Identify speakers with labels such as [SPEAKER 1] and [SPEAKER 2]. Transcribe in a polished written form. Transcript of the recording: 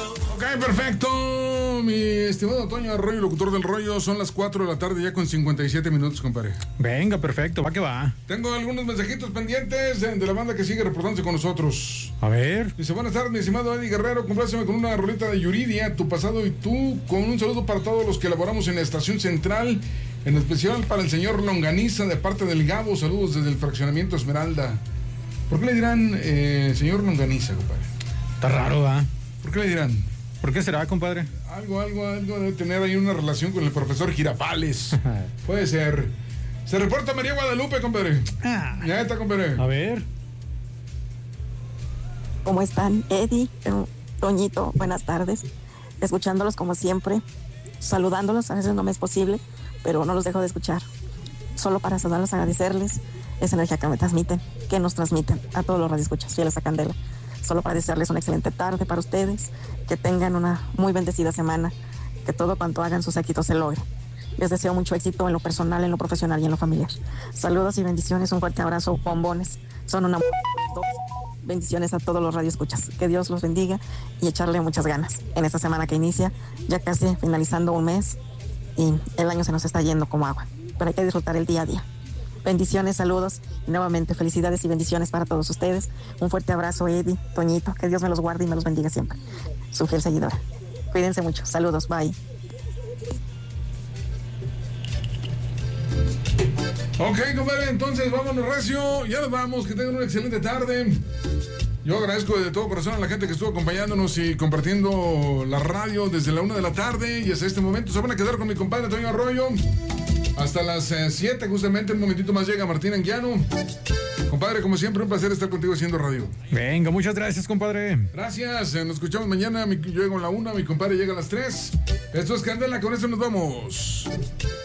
[SPEAKER 1] Ok, perfecto. Mi estimado Toño Arroyo, locutor del rollo, son las 4 de la tarde ya con 57 minutos, compadre.
[SPEAKER 2] Venga, perfecto, va que va.
[SPEAKER 1] Tengo algunos mensajitos pendientes de la banda que sigue reportándose con nosotros.
[SPEAKER 2] A ver.
[SPEAKER 1] Dice, buenas tardes, mi estimado Eddie Guerrero, compláceme con una rolita de Yuridia, Tu Pasado y Tú, con un saludo para todos los que elaboramos en la Estación Central, en especial para el señor Longaniza, de parte del Gabo, saludos desde el fraccionamiento Esmeralda. ¿Por qué le dirán señor Longaniza, compadre?
[SPEAKER 2] Está raro, ¿ah?
[SPEAKER 1] ¿Por qué le dirán?
[SPEAKER 2] ¿Por qué será, compadre?
[SPEAKER 1] Algo debe tener ahí una relación con el profesor Girafales. Puede ser. Se reporta María Guadalupe, compadre. Ya está, compadre.
[SPEAKER 2] A ver.
[SPEAKER 3] ¿Cómo están, Eddie, Toñito? Buenas tardes. Escuchándolos como siempre, saludándolos, a veces no me es posible, pero no los dejo de escuchar. Solo para saludarlos, agradecerles esa energía que me transmiten, que nos transmiten a todos los radioescuchas fieles a Candela. Solo para desearles una excelente tarde para ustedes, que tengan una muy bendecida semana, que todo cuanto hagan sus éxitos se logre. Les deseo mucho éxito en lo personal, en lo profesional y en lo familiar. Saludos y bendiciones, un fuerte abrazo, bombones. Son una bendiciones a todos los radioescuchas. Que Dios los bendiga y echarle muchas ganas en esta semana que inicia, ya casi finalizando un mes y el año se nos está yendo como agua, pero hay que disfrutar el día a día. Bendiciones, saludos y nuevamente felicidades y bendiciones para todos ustedes. Un fuerte abrazo, Eddie, Toñito, que Dios me los guarde y me los bendiga siempre. Su fiel seguidora. Cuídense mucho, saludos, bye.
[SPEAKER 1] Ok, compadre, entonces vámonos recio, ya nos vamos, que tengan una excelente tarde. Yo agradezco de todo corazón a la gente que estuvo acompañándonos y compartiendo la radio desde la 1 de la tarde y hasta este momento. Se van a quedar con mi compadre Toño Arroyo hasta las 7, justamente. Un momentito más llega Martín Anguiano. Compadre, como siempre, un placer estar contigo haciendo radio.
[SPEAKER 2] Venga, muchas gracias, compadre.
[SPEAKER 1] Gracias, nos escuchamos mañana. Yo llego a la 1, mi compadre llega a las 3. Esto es Candela, con eso nos vamos.